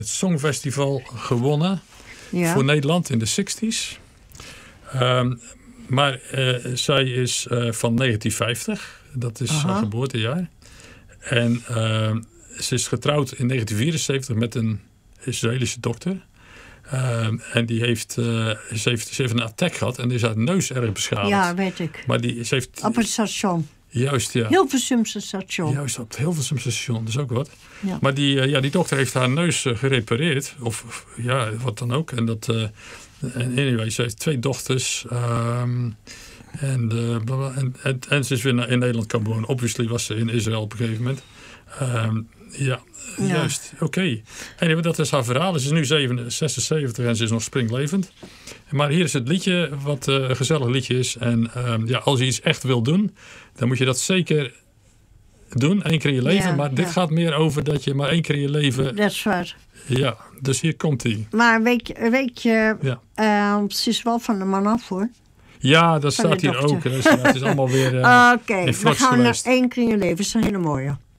het Songfestival gewonnen voor Nederland in de 60's. Maar zij is van 1950. Dat is haar geboortejaar. En ze is getrouwd in 1974 met een Israëlische dokter. En die heeft, ze heeft een attack gehad en is haar neus erg beschadigd. Ja, weet ik. Maar ze heeft, op het station. Juist, ja. Hilversumse station. Juist, op het Hilversumse station. Dat is ook wat. Ja. Maar die dokter heeft haar neus gerepareerd. Of ja, wat dan ook. En dat... anyway, ze heeft 2 dochters. En ze is weer in Nederland komen wonen. Obviously was ze in Israël op een gegeven moment. Juist. Oké. Anyway, dat is haar verhaal. Ze is nu 76 en ze is nog springlevend. Maar hier is het liedje, wat een gezellig liedje is. En als je iets echt wil doen, dan moet je dat zeker doen. 1 keer in je leven. Ja, maar dit gaat meer over dat je maar 1 keer in je leven... Dat is waar. Ja, dus hier komt hij. Maar weet je ze is wel van de man af, hoor. Ja, dat staat hier ook. Dus, het is allemaal weer Oké, we gaan naar 1 keer in je leven. Dat is een hele mooie.